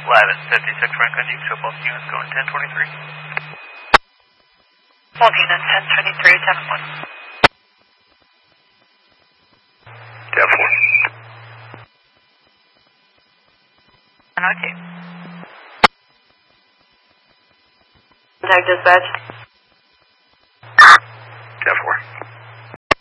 Live at 56 Franklin, you show both units going 1023. Both units 1023, 10-4. 10-4. Contact dispatch.